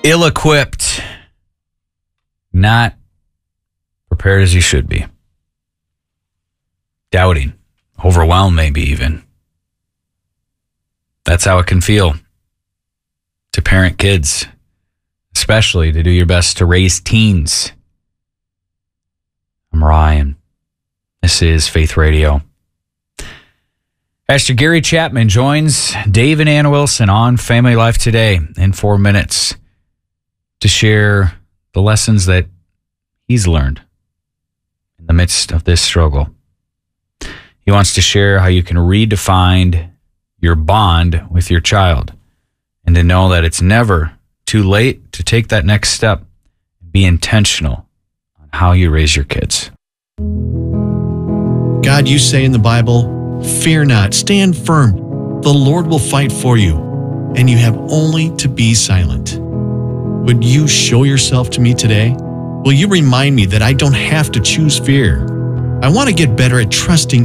ill-equipped, not prepared as you should be. Doubting, overwhelmed maybe even. That's how it can feel to parent kids, especially to do your best to raise teens. I'm Ryan. This is Faith Radio. Pastor Gary Chapman joins Dave and Ann Wilson on Family Life Today in 4 minutes to share the lessons that he's learned in the midst of this struggle. He wants to share how you can redefine your bond with your child and to know that it's never too late to take that next step and be intentional on how you raise your kids. God, you say in the Bible, fear not, stand firm. The Lord will fight for you, and you have only to be silent. Would you show yourself to me today? Will you remind me that I don't have to choose fear? I want to get better at trusting